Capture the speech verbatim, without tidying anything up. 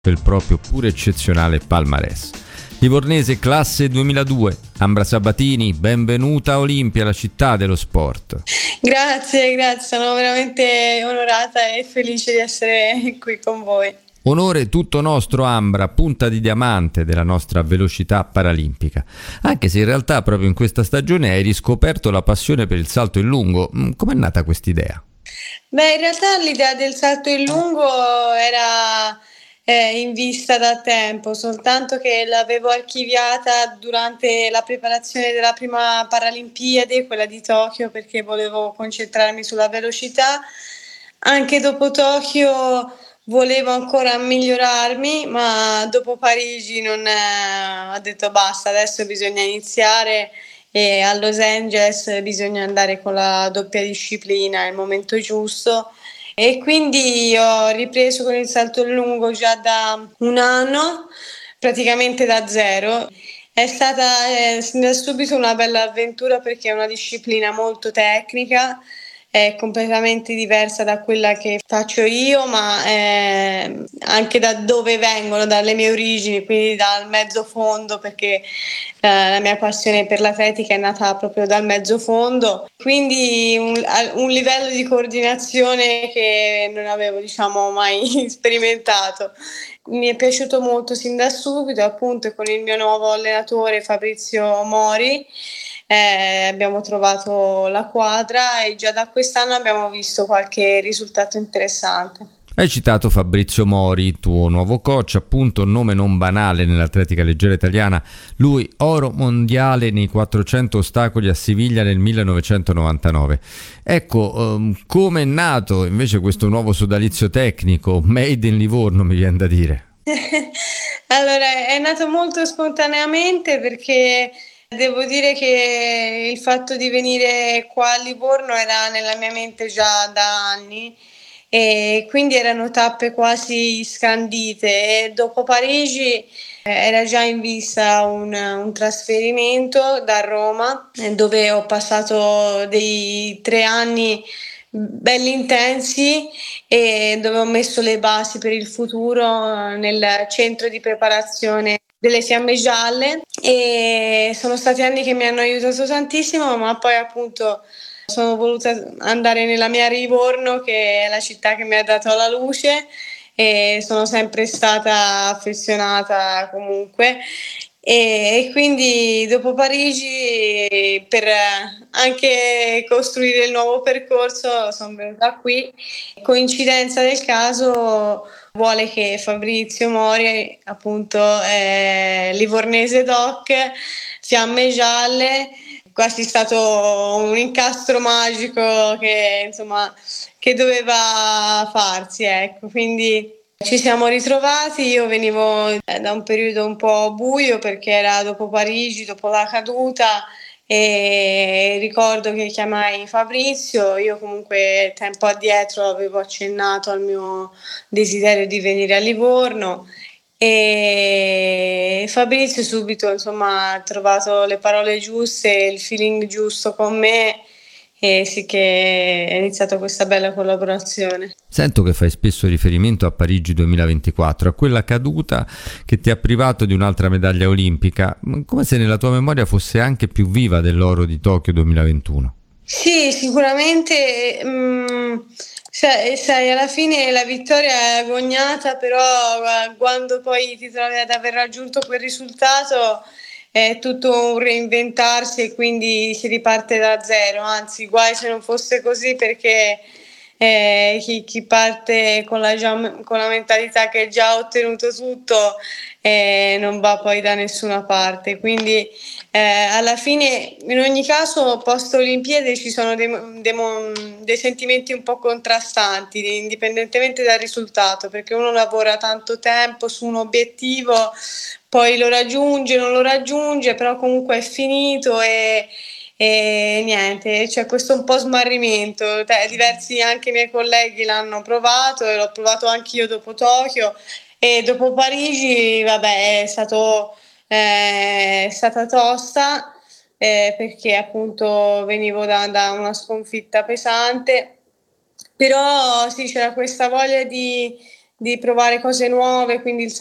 il proprio pure eccezionale palmarès. Livornese classe duemiladue, Ambra Sabatini, benvenuta a Olimpia, la città dello sport. Grazie, grazie, sono veramente onorata e felice di essere qui con voi. Onore tutto nostro, Ambra, punta di diamante della nostra velocità paralimpica. Anche se in realtà proprio in questa stagione hai riscoperto la passione per il salto in lungo. Com'è nata quest'idea? Beh, in realtà l'idea del salto in lungo era eh, in vista da tempo, soltanto che l'avevo archiviata durante la preparazione della prima Paralimpiade, quella di Tokyo, perché volevo concentrarmi sulla velocità. Anche dopo Tokyo volevo ancora migliorarmi, ma dopo Parigi non è... ho detto basta, adesso bisogna iniziare e a Los Angeles bisogna andare con la doppia disciplina, è il momento giusto. E quindi ho ripreso con il salto in lungo già da un anno, praticamente da zero. È stata eh, sin da subito una bella avventura perché è una disciplina molto tecnica, è completamente diversa da quella che faccio io, ma eh, anche da dove vengono, dalle mie origini, quindi dal mezzo fondo, perché eh, la mia passione per l'atletica è nata proprio dal mezzo fondo, quindi un, un livello di coordinazione che non avevo, diciamo, mai sperimentato. Mi è piaciuto molto sin da subito, appunto, con il mio nuovo allenatore Fabrizio Mori. Eh, abbiamo trovato la quadra e già da quest'anno abbiamo visto qualche risultato interessante. Hai citato Fabrizio Mori, tuo nuovo coach, appunto nome non banale nell'atletica leggera italiana. Lui oro mondiale nei quattrocento ostacoli a Siviglia nel millenovecentonovantanove. Ecco, um, come è nato invece questo nuovo sodalizio tecnico, made in Livorno mi viene da dire? Allora, è nato molto spontaneamente perché devo dire che il fatto di venire qua a Livorno era nella mia mente già da anni e quindi erano tappe quasi scandite e dopo Parigi eh, era già in vista un, un trasferimento da Roma eh, dove ho passato dei tre anni belli intensi e dove ho messo le basi per il futuro nel centro di preparazione delle Fiamme Gialle e sono stati anni che mi hanno aiutato tantissimo, ma poi appunto sono voluta andare nella mia Livorno, che è la città che mi ha dato la luce e sono sempre stata affezionata comunque e, e quindi dopo Parigi per anche costruire il nuovo percorso sono venuta qui. Coincidenza del caso vuole che Fabrizio Mori, appunto è livornese doc, Fiamme Gialle, quasi stato un incastro magico che insomma che doveva farsi, ecco, quindi ci siamo ritrovati, io venivo eh, da un periodo un po' buio perché era dopo Parigi, dopo la caduta e ricordo che chiamai Fabrizio, io comunque tempo addietro avevo accennato al mio desiderio di venire a Livorno e Fabrizio subito insomma ha trovato le parole giuste, il feeling giusto con me e sì che è iniziata questa bella collaborazione. Sento che fai spesso riferimento a Parigi duemilaventiquattro, a quella caduta che ti ha privato di un'altra medaglia olimpica, come se nella tua memoria fosse anche più viva dell'oro di Tokyo duemilaventuno. Sì, sicuramente, mh, sai, sai, alla fine la vittoria è agognata, però eh, quando poi ti trovi ad aver raggiunto quel risultato è tutto un reinventarsi e quindi si riparte da zero, anzi, guai se non fosse così perché eh, chi, chi parte con la, già- con la mentalità che già ha ottenuto tutto eh, non va poi da nessuna parte. Quindi eh, alla fine, in ogni caso, post Olimpiadi ci sono dei, dei, dei sentimenti un po' contrastanti, indipendentemente dal risultato, perché uno lavora tanto tempo su un obiettivo, poi lo raggiunge, non lo raggiunge, però comunque è finito e e niente, c'è questo un po' smarrimento. Te, diversi anche i miei colleghi l'hanno provato e l'ho provato anch'io dopo Tokyo e dopo Parigi, vabbè, è stato eh, è stata tosta eh, perché appunto venivo da, da una sconfitta pesante, però sì, c'era questa voglia di di provare cose nuove, quindi il